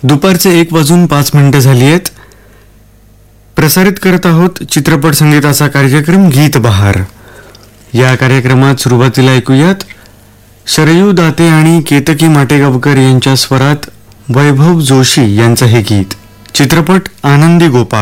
दुपारचे 1:05 झाली आहेत. प्रसारित करत आहोत चित्रपट संगीताचा कार्यक्रम गीत बहार. या कार्यक्रमात सुरुवातीला ऐकूयात शरयू दाते आणि केतकी माटेगावकर यांच्या स्वरात वैभव जोशी यांचं हे गीत. चित्रपट आनंदी गोपाळ.